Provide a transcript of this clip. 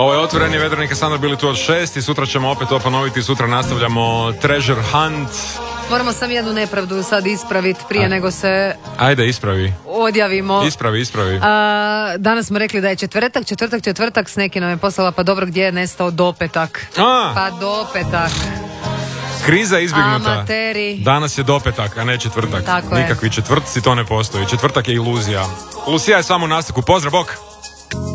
Ovo je Otvoreni Vedrnik, Sandra bili tu od 6 i sutra ćemo opet to ponoviti. Sutra nastavljamo Treasure Hunt. Moramo sam jednu nepravdu sad ispraviti prije nego se... Ajde, ispravi. Odjavimo. Ispravi. Danas smo rekli da je četvrtak, s neki nam je poslala, pa dobro, gdje je nestao dopetak? Pa dopetak. Kriza izbjegnuta. Amateri. Danas je dopetak, a ne četvrtak. Tako Nikakvi četvrtci, to ne postoji. Četvrtak je iluzija. Lucija je samo u nastavku. Pozdrav, bok!